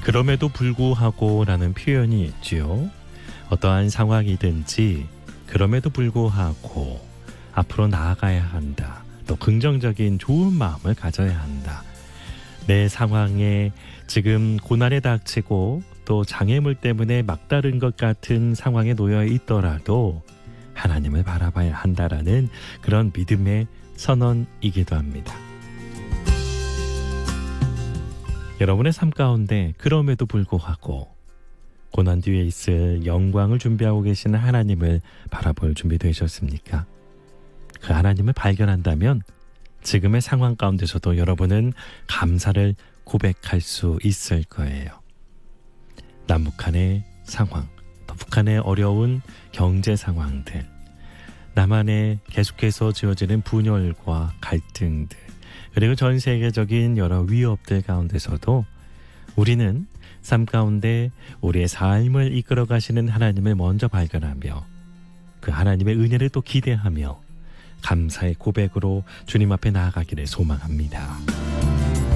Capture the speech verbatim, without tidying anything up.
그럼에도 불구하고 라는 표현이 있지요. 어떠한 상황이든지 그럼에도 불구하고 앞으로 나아가야 한다. 또 긍정적인 좋은 마음을 가져야 한다. 내 상황에 지금 고난에 닥치고 또 장애물 때문에 막다른 것 같은 상황에 놓여 있더라도 하나님을 바라봐야 한다라는 그런 믿음의 선언이기도 합니다. 여러분의 삶 가운데 그럼에도 불구하고 고난 뒤에 있을 영광을 준비하고 계시는 하나님을 바라볼 준비 되셨습니까? 그 하나님을 발견한다면 지금의 상황 가운데서도 여러분은 감사를 고백할 수 있을 거예요. 남북한의 상황, 또 북한의 어려운 경제 상황들, 남한에 계속해서 지어지는 분열과 갈등들, 그리고 전 세계적인 여러 위협들 가운데서도 우리는 삶 가운데 우리의 삶을 이끌어 가시는 하나님을 먼저 발견하며 그 하나님의 은혜를 또 기대하며 감사의 고백으로 주님 앞에 나아가기를 소망합니다.